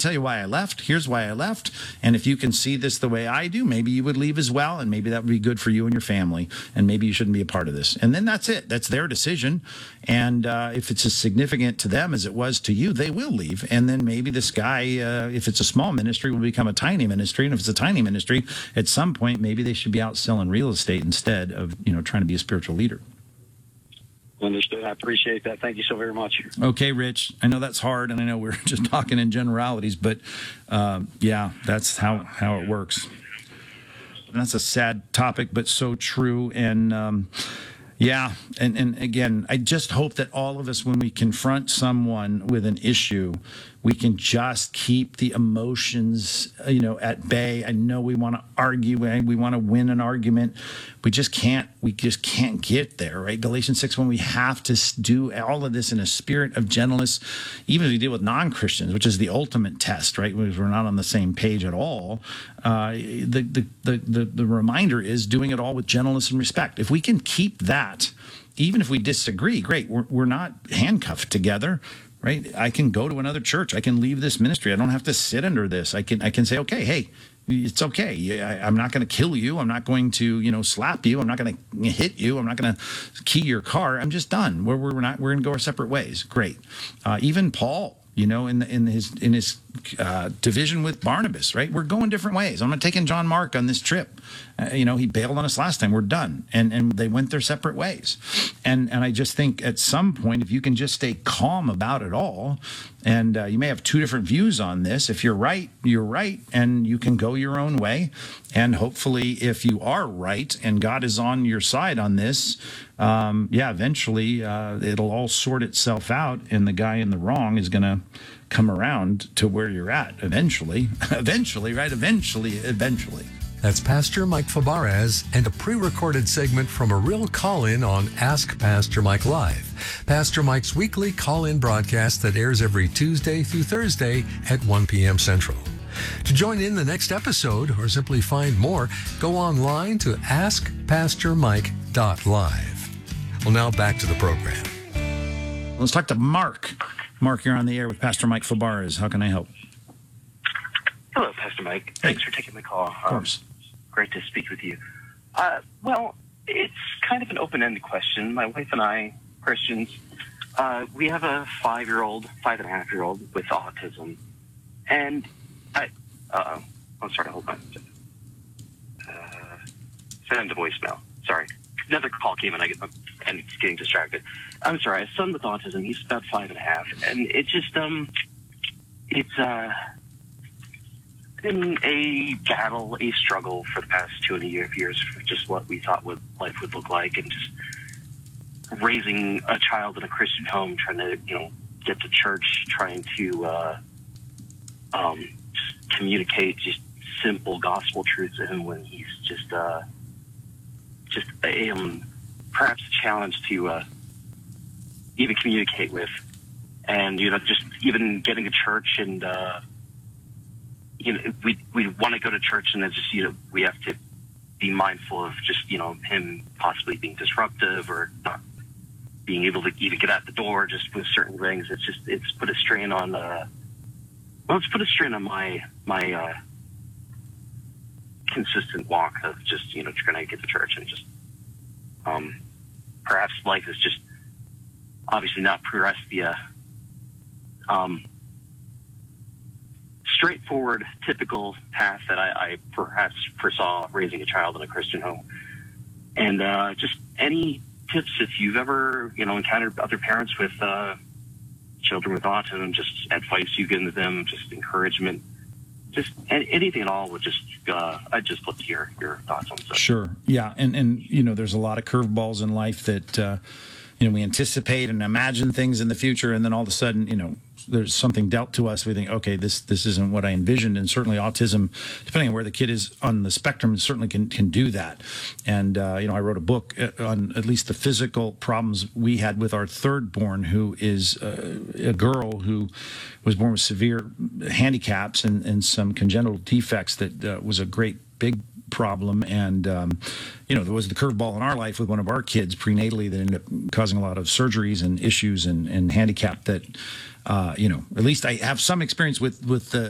tell you why I left. Here's why I left. And if you can see this the way I do, maybe you would leave as well. And maybe that would be good for you and your family. And maybe you shouldn't be a part of this. And then that's it. That's their decision. And if it's as significant to them as it was to you, they will leave. And then maybe this guy, if it's a small ministry, will become a tiny ministry. And if it's a tiny ministry, at some point, maybe they should be out selling real estate instead of, trying to be a spiritual leader. Understood. I appreciate that. Thank you so very much. Okay, Rich. I know that's hard, and I know we're just talking in generalities, but that's how it works. And that's a sad topic, but so true. And and again, I just hope that all of us, when we confront someone with an issue, we can just keep the emotions, at bay. I know we want to argue, we want to win an argument. We just can't get there, right? Galatians 6:1, we have to do all of this in a spirit of gentleness, even as we deal with non-Christians, which is the ultimate test, right? Because we're not on the same page at all. The reminder is doing it all with gentleness and respect. If we can keep that, even if we disagree, great. We're not handcuffed together. Right? I can go to another church. I can leave this ministry. I don't have to sit under this. I can say, okay, hey, it's okay. I'm not going to kill you. I'm not going to, slap you. I'm not going to hit you. I'm not going to key your car. I'm just done. We're going to go our separate ways. Great. Even Paul, in his division with Barnabas, right? We're going different ways. I'm not taking John Mark on this trip. He bailed on us last time. We're done. And they went their separate ways. And I just think at some point, if you can just stay calm about it all, and you may have two different views on this. If you're right, you're right, and you can go your own way. And hopefully, if you are right and God is on your side on this, eventually it'll all sort itself out, and the guy in the wrong is going to come around to where you're at eventually, right? Eventually. That's Pastor Mike Fabarez and a pre-recorded segment from a real call-in on Ask Pastor Mike Live, Pastor Mike's weekly call-in broadcast that airs every Tuesday through Thursday at 1 p.m. Central. To join in the next episode or simply find more, go online to askpastormike.live. Well, now back to the program. Let's talk to Mark. Mark, you're on the air with Pastor Mike Fabarez. How can I help? Hello, Pastor Mike. Thanks for taking my call. Of course. Great to speak with you. Well, it's kind of an open-ended question. My wife and I, Christians, we have a 5.5-year-old with autism. And I'm sorry, hold on. Send to voicemail. Sorry. Another call came in. I'm getting distracted. I'm sorry. A son with autism. He's about 5.5. And it just, it's been a battle, a struggle for the past 2.5 years for just what we thought life would look like, and just raising a child in a Christian home, trying to, get to church, trying to just communicate just simple gospel truths to him when he's just perhaps a challenge to even communicate with, and just even getting to church and. We want to go to church, and it's just we have to be mindful of just him possibly being disruptive or not being able to even get out the door just with certain things. It's put a strain on my consistent walk of just trying to get to church, and just perhaps life is just obviously not progressed via straightforward, typical path that I perhaps foresaw raising a child in a Christian home. And just any tips if you've ever, encountered other parents with children with autism, just advice you give to them, just encouragement, just anything at all would just, I'd just love to hear your thoughts on that. Sure. Yeah. And there's a lot of curveballs in life that, we anticipate and imagine things in the future, and then all of a sudden, there's something dealt to us. We think, okay, this isn't what I envisioned. And certainly autism, depending on where the kid is on the spectrum, certainly can do that. And, I wrote a book on at least the physical problems we had with our third born, who is a girl who was born with severe handicaps and some congenital defects that was a great big problem. And, there was the curveball in our life with one of our kids prenatally that ended up causing a lot of surgeries and issues and handicap that, at least I have some experience with